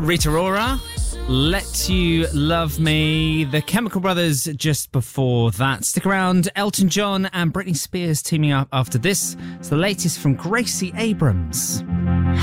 Rita Ora, Let You Love Me. The Chemical Brothers just before that. Stick around. Elton John and Britney Spears teaming up after this. It's the latest from Gracie Abrams.